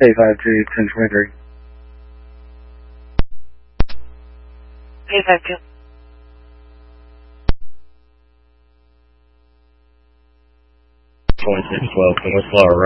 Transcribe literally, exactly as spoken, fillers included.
eight five two, ten twenty-three. eight five two. twenty-six twelve, North Flower Road.